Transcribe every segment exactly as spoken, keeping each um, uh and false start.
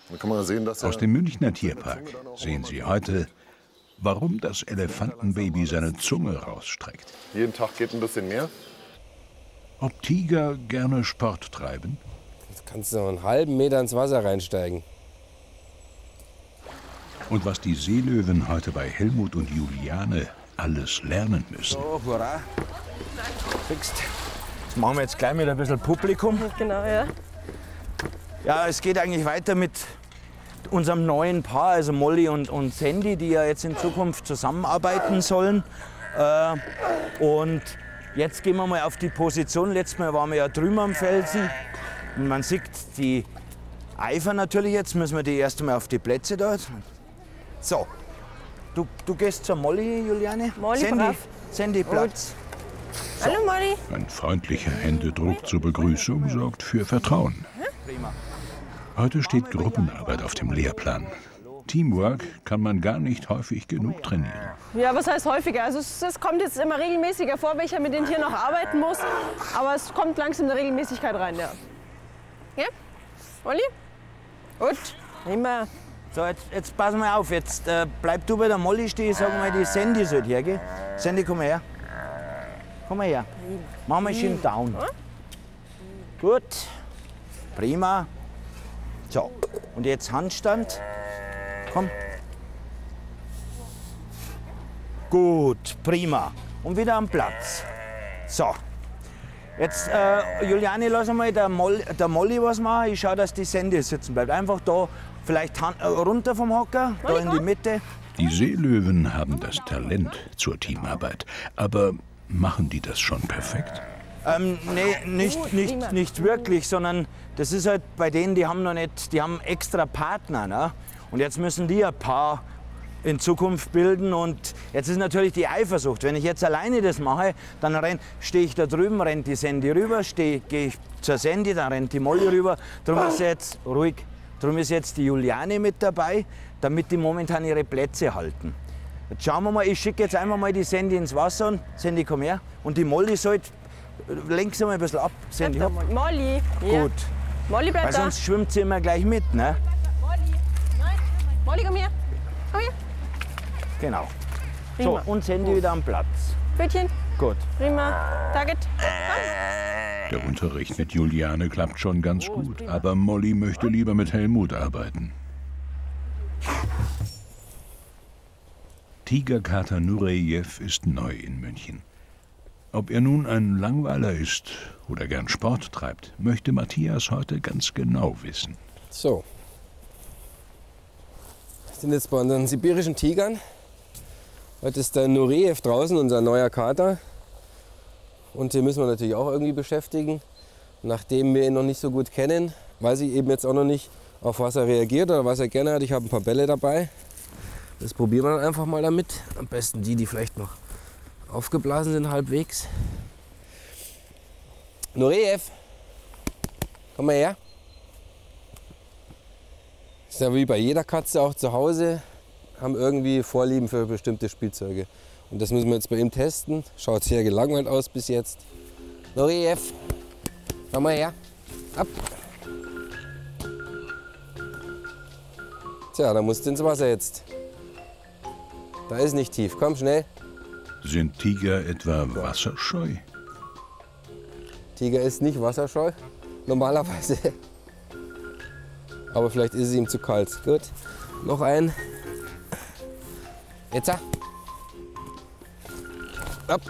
Da kann man sehen, dass Aus dem Münchner Tierpark sehen Sie heute, warum das Elefantenbaby seine Zunge rausstreckt. Jeden Tag geht ein bisschen mehr. Ob Tiger gerne Sport treiben? Jetzt kannst du noch einen halben Meter ins Wasser reinsteigen. Und was die Seelöwen heute bei Helmut und Juliane alles lernen müssen. So, hurra. Fixt. Das machen wir jetzt gleich mit ein bisschen Publikum. Genau, ja. Ja, es geht eigentlich weiter mit unserem neuen Paar, also Molly und, und Sandy, die ja jetzt in Zukunft zusammenarbeiten sollen. Äh, und jetzt gehen wir mal auf die Position. Letztes Mal waren wir ja drüben am Felsen. Und man sieht die Eifer natürlich. Jetzt müssen wir die erst einmal auf die Plätze dort. So, du, du gehst zur Molly, Juliane. Molly, Sandy, brav. Sandy Platz. So. Hallo Molly. Ein freundlicher Händedruck zur Begrüßung sorgt für Vertrauen. Prima. Heute steht Gruppenarbeit auf dem Lehrplan. Teamwork kann man gar nicht häufig genug trainieren. Ja, was heißt häufiger? Also es, es kommt jetzt immer regelmäßiger vor, wenn ich ja mit den Tieren noch arbeiten muss. Aber es kommt langsam eine Regelmäßigkeit rein, ja. Ja? Molly? Gut. Immer. So, jetzt, jetzt pass mal auf. Jetzt äh, bleib du bei der Molly stehen. Sag mal, die Sandy sollte hergehen. Sandy, komm mal her. Komm mal her. Machen wir schön down. Gut. Prima. So, und jetzt Handstand. Komm. Gut, prima. Und wieder am Platz. So. Jetzt, äh, Juliane, lass mal der, Moll, der Molly was machen. Ich schaue, dass die Sandy sitzen bleibt. Einfach da, vielleicht Hand, äh, runter vom Hocker, da in die Mitte. Die Seelöwen haben das Talent zur Teamarbeit. Aber machen die das schon perfekt? Ähm, nee, nicht, nicht, nicht wirklich, sondern das ist halt bei denen, die haben noch nicht, die haben extra Partner, ne? Und jetzt müssen die ein Paar in Zukunft bilden und jetzt ist natürlich die Eifersucht. Wenn ich jetzt alleine das mache, dann stehe ich da drüben, rennt die Sandy rüber, gehe ich zur Sandy, dann rennt die Molly rüber. Darum ist jetzt, ruhig, darum ist jetzt die Juliane mit dabei, damit die momentan ihre Plätze halten. Jetzt schauen wir mal, ich schicke jetzt einfach mal die Sandy ins Wasser und Sandy, komm her. Und die Molly sollte, lenk sie mal ein bisschen ab, Sandy. Hopp. Molly. Ja. Gut. Molly bleibt Weil da. sonst schwimmt sie immer gleich mit, ne? Molly. Nein. Molly, komm her. Komm her. Genau. Prima. So, und Sandy wieder am Platz. Pfötchen. Gut. Prima. Target. Der Unterricht mit Juliane klappt schon ganz gut, aber Molly möchte lieber mit Helmut arbeiten. Tigerkater Nurejew ist neu in München. Ob er nun ein Langweiler ist oder gern Sport treibt, möchte Matthias heute ganz genau wissen. So. Wir sind jetzt bei unseren sibirischen Tigern. Heute ist der Nurejew draußen, unser neuer Kater. Und den müssen wir natürlich auch irgendwie beschäftigen. Nachdem wir ihn noch nicht so gut kennen, weiß ich eben jetzt auch noch nicht, auf was er reagiert oder was er gerne hat. Ich habe ein paar Bälle dabei. Das probieren wir dann einfach mal damit. Am besten die, die vielleicht noch aufgeblasen sind halbwegs. Nurejew, komm mal her. Ist ja wie bei jeder Katze auch zu Hause, haben irgendwie Vorlieben für bestimmte Spielzeuge. Und das müssen wir jetzt bei ihm testen. Schaut sehr gelangweilt aus bis jetzt. Nurejew, komm mal her. Ab. Tja, da musst du ins Wasser jetzt. Da ist nicht tief. Komm schnell. Sind Tiger etwa wasserscheu? Tiger ist nicht wasserscheu, normalerweise. Aber vielleicht ist es ihm zu kalt. Gut, noch ein. Jetzt. Ab.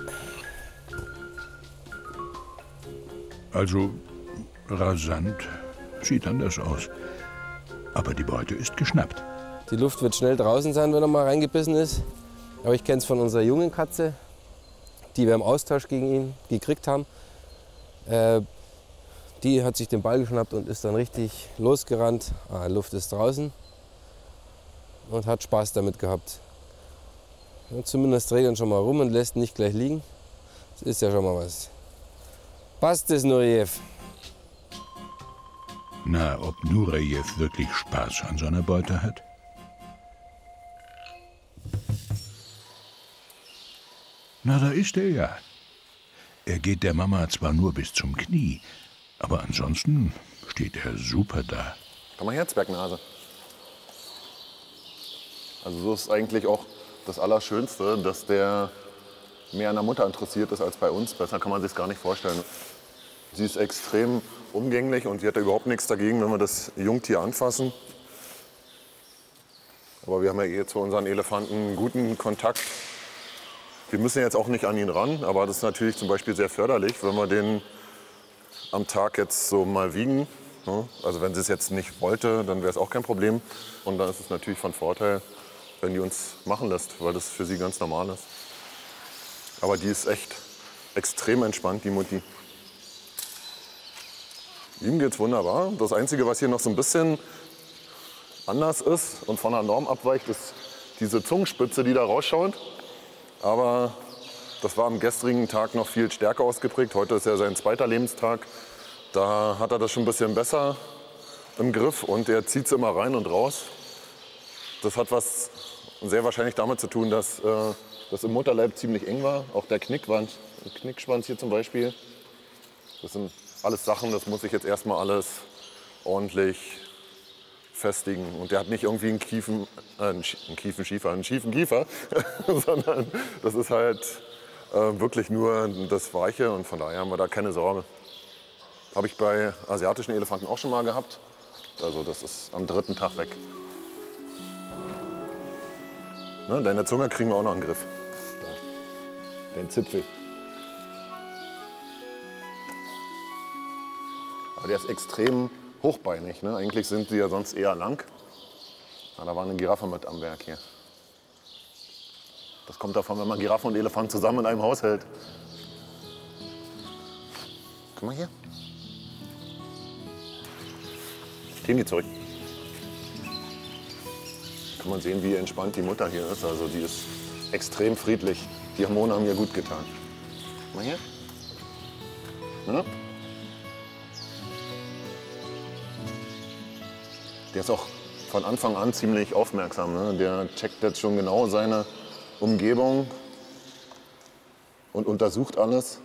Also rasant sieht anders aus. Aber die Beute ist geschnappt. Die Luft wird schnell draußen sein, wenn er mal reingebissen ist. Aber ich kenne es von unserer jungen Katze, die wir im Austausch gegen ihn gekriegt haben. Äh, die hat sich den Ball geschnappt und ist dann richtig losgerannt. Ah, Luft ist draußen und hat Spaß damit gehabt. Und zumindest dreht er schon mal rum und lässt ihn nicht gleich liegen. Das ist ja schon mal was. Passt das, Nurejew? Na, ob Nurejew wirklich Spaß an seiner Beute hat? Na, da ist er ja. Er geht der Mama zwar nur bis zum Knie, aber ansonsten steht er super da. Komm mal her, Zwergnase. Also so ist eigentlich auch das Allerschönste, dass der mehr an der Mutter interessiert ist als bei uns. Besser kann man sich gar nicht vorstellen. Sie ist extrem umgänglich und sie hat überhaupt nichts dagegen, wenn wir das Jungtier anfassen. Aber wir haben ja eh zu unseren Elefanten einen guten Kontakt. Wir müssen jetzt auch nicht an ihn ran, aber das ist natürlich zum Beispiel sehr förderlich, wenn wir den am Tag jetzt so mal wiegen. Also wenn sie es jetzt nicht wollte, dann wäre es auch kein Problem. Und dann ist es natürlich von Vorteil, wenn die uns machen lässt, weil das für sie ganz normal ist. Aber die ist echt extrem entspannt, die Mutti. Ihm geht's wunderbar. Das Einzige, was hier noch so ein bisschen anders ist und von der Norm abweicht, ist diese Zungenspitze, die da rausschaut. Aber das war am gestrigen Tag noch viel stärker ausgeprägt. Heute ist ja sein zweiter Lebenstag. Da hat er das schon ein bisschen besser im Griff und er zieht es immer rein und raus. Das hat was sehr wahrscheinlich damit zu tun, dass äh, das im Mutterleib ziemlich eng war. Auch der Knickschwanz, Knickschwanz hier zum Beispiel. Das sind alles Sachen, das muss ich jetzt erstmal alles ordentlich festigen. Und der hat nicht irgendwie einen Kiefen, äh, einen Kiefenschiefer, einen schiefen Kiefer, sondern das ist halt äh, wirklich nur das Weiche und von daher haben wir da keine Sorge. Habe ich bei asiatischen Elefanten auch schon mal gehabt. Also das ist am dritten Tag weg. Ne, deine Zunge kriegen wir auch noch in den Griff. Da. Den Zipfel. Aber der ist extrem hochbeinig. Ne? Eigentlich sind sie ja sonst eher lang. Ja, da war eine Giraffe mit am Werk hier. Das kommt davon, wenn man Giraffe und Elefant zusammen in einem Haus hält. Guck mal hier. Tini, zurück. Kann man sehen, wie entspannt die Mutter hier ist. Also die ist extrem friedlich. Die Hormone haben ihr gut getan. Guck mal hier. Na? Der ist auch von Anfang an ziemlich aufmerksam. Ne? Der checkt jetzt schon genau seine Umgebung und untersucht alles.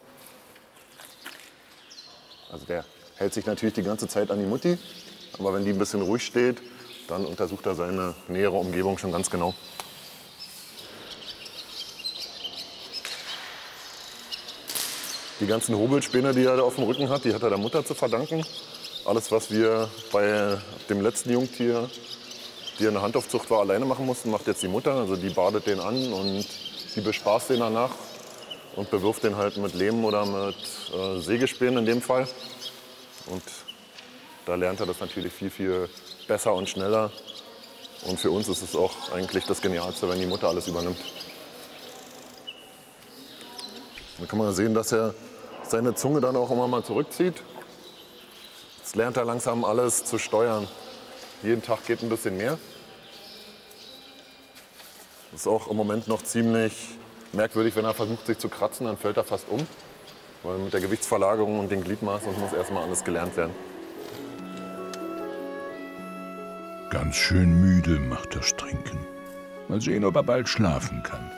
Also der hält sich natürlich die ganze Zeit an die Mutti. Aber wenn die ein bisschen ruhig steht, dann untersucht er seine nähere Umgebung schon ganz genau. Die ganzen Hobelspäne, die er da auf dem Rücken hat, die hat er der Mutter zu verdanken. Alles, was wir bei dem letzten Jungtier, die in der Handaufzucht war, alleine machen mussten, macht jetzt die Mutter. Also die badet den an und die bespaßt den danach und bewirft den halt mit Lehm oder mit äh, Sägespänen in dem Fall. Und da lernt er das natürlich viel, viel besser und schneller. Und für uns ist es auch eigentlich das Genialste, wenn die Mutter alles übernimmt. Dann kann man sehen, dass er seine Zunge dann auch immer mal zurückzieht. Jetzt lernt er langsam alles zu steuern. Jeden Tag geht ein bisschen mehr. Das ist auch im Moment noch ziemlich merkwürdig, wenn er versucht, sich zu kratzen, dann fällt er fast um. Weil mit der Gewichtsverlagerung und den Gliedmaßen muss erstmal alles gelernt werden. Ganz schön müde macht das Trinken. Mal sehen, ob er bald schlafen kann.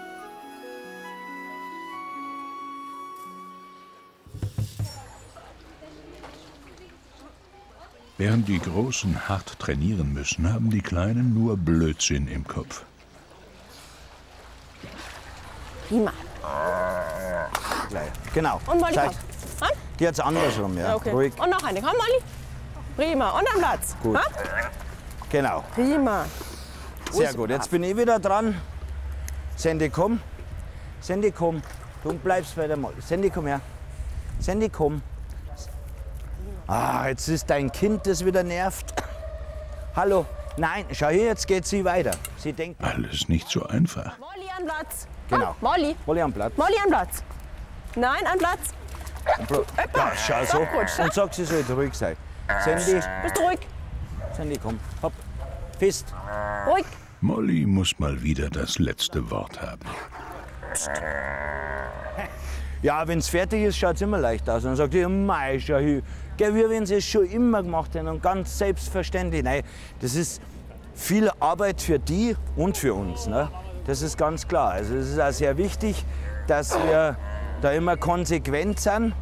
Während die Großen hart trainieren müssen, haben die Kleinen nur Blödsinn im Kopf. Prima. Genau. Und Molly, Zeig. komm. Ran. Die hat's andersrum, ja. Ja, okay. Ruhig. Und noch eine. Komm, Molly. Prima. Und am Platz. Gut. Ha? Genau. Prima. Sehr gut. Jetzt bin ich wieder dran. Sandy, komm. Sandy, komm. Du bleibst bei der Molly. Sandy, komm her. Sandy, komm. Ah, jetzt ist dein Kind, das wieder nervt. Hallo. Nein, schau hier, jetzt geht sie weiter. Sie denkt. Alles nicht so einfach. Molly an Platz. Genau. Komm, Molly. Molly am Platz. Molly an Platz. Nein, an Platz. Ja, schau so. Abrutscht, ne? Und sag, sie soll ruhig sein. Sandy, Bist du ruhig? Sandy, komm. Hopp. Fest. Ruhig. Molly muss mal wieder das letzte Wort haben. Ja, wenn es fertig ist, schaut es immer leicht aus. Und dann sagt die, mei, schau hier. Gell, wie wenn sie es schon immer gemacht haben und ganz selbstverständlich. Nein, das ist viel Arbeit für die und für uns. Ne? Das ist ganz klar. Also es ist auch sehr wichtig, dass wir da immer konsequent sind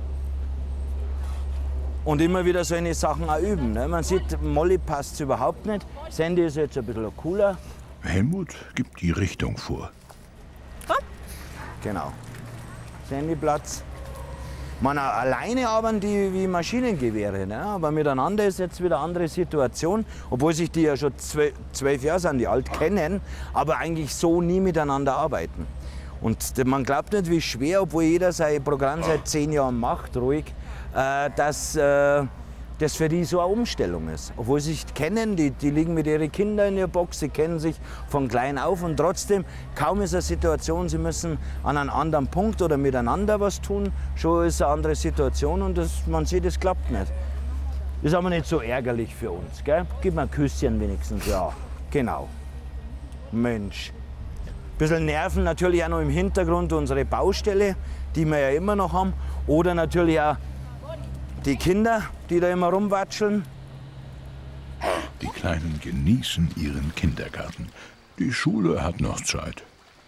und immer wieder solche Sachen auch üben. Ne? Man sieht, Molly passt überhaupt nicht. Sandy ist jetzt ein bisschen cooler. Helmut gibt die Richtung vor. Genau. Sendeplatz. Man, alleine arbeiten die wie Maschinengewehre, ne? Aber miteinander ist jetzt wieder eine andere Situation. Obwohl sich die ja schon zwölf, zwölf Jahre sind, die alt kennen, aber eigentlich so nie miteinander arbeiten. Und man glaubt nicht, wie schwer, obwohl jeder sein Programm seit zehn Jahren macht, ruhig, äh, dass äh, das für die so eine Umstellung ist. Obwohl sie sich kennen, die, die liegen mit ihren Kindern in der Box, sie kennen sich von klein auf und trotzdem, kaum ist eine Situation, sie müssen an einem anderen Punkt oder miteinander was tun, schon ist eine andere Situation und das, man sieht, es klappt nicht. Ist aber nicht so ärgerlich für uns, gell? Gib mir ein Küsschen wenigstens, ja, genau. Mensch. Ein bisschen Nerven natürlich auch noch im Hintergrund unsere Baustelle, die wir ja immer noch haben, oder natürlich auch die Kinder, die da immer rumwatscheln. Die Kleinen genießen ihren Kindergarten. Die Schule hat noch Zeit.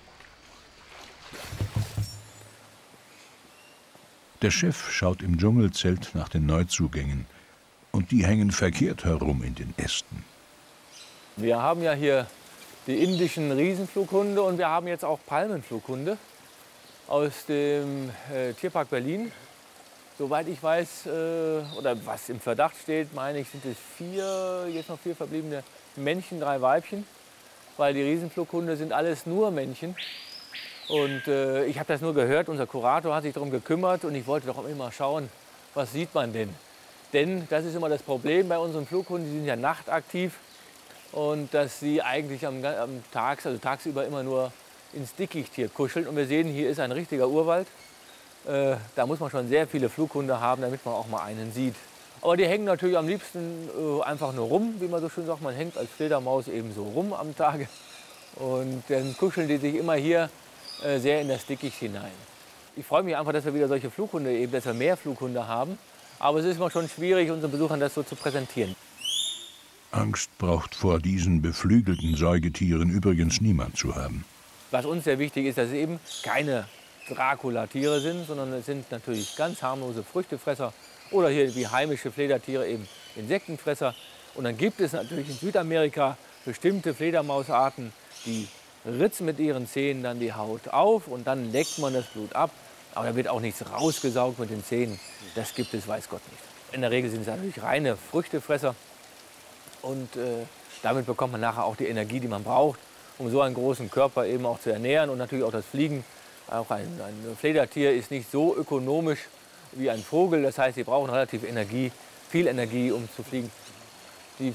Der Chef schaut im Dschungelzelt nach den Neuzugängen. Und die hängen verkehrt herum in den Ästen. Wir haben ja hier die indischen Riesenflughunde und wir haben jetzt auch Palmenflughunde aus dem äh, Tierpark Berlin. Soweit ich weiß, äh, oder was im Verdacht steht, meine ich, sind es vier, jetzt noch vier verbliebene Männchen, drei Weibchen. Weil die Riesenflughunde sind alles nur Männchen. Und äh, ich habe das nur gehört, unser Kurator hat sich darum gekümmert und ich wollte doch immer schauen, was sieht man denn? Denn das ist immer das Problem bei unseren Flughunden, die sind ja nachtaktiv. Und dass sie eigentlich am, am Tags, also tagsüber immer nur ins Dickicht hier kuscheln. Und wir sehen, hier ist ein richtiger Urwald. Äh, da muss man schon sehr viele Flughunde haben, damit man auch mal einen sieht. Aber die hängen natürlich am liebsten äh, einfach nur rum, wie man so schön sagt. Man hängt als Fledermaus eben so rum am Tage. Und dann kuscheln die sich immer hier äh, sehr in das Dickicht hinein. Ich freue mich einfach, dass wir wieder solche Flughunde, eben, dass wir mehr Flughunde haben. Aber es ist immer schon schwierig, unseren Besuchern das so zu präsentieren. Angst braucht vor diesen beflügelten Säugetieren übrigens niemand zu haben. Was uns sehr wichtig ist, dass es eben keine Dracula-Tiere sind, sondern es sind natürlich ganz harmlose Früchtefresser oder hier wie heimische Fledertiere eben Insektenfresser. Und dann gibt es natürlich in Südamerika bestimmte Fledermausarten, die ritzen mit ihren Zähnen dann die Haut auf und dann leckt man das Blut ab. Aber da wird auch nichts rausgesaugt mit den Zähnen. Das gibt es, weiß Gott nicht. In der Regel sind es natürlich reine Früchtefresser. Und äh, damit bekommt man nachher auch die Energie, die man braucht, um so einen großen Körper eben auch zu ernähren. Und natürlich auch das Fliegen. Auch ein, ein Fledertier ist nicht so ökonomisch wie ein Vogel. Das heißt, sie brauchen relativ Energie, viel Energie, um zu fliegen.